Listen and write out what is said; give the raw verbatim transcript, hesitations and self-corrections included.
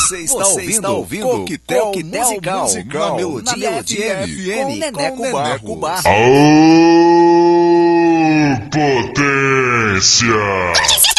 Você está Você ouvindo, está ouvindo Coquetel, Coquetel Musical, Musical, na Melodia, na F Melodia M, F M, com Neneco com Neneco Barros. Barros. Aô, potência!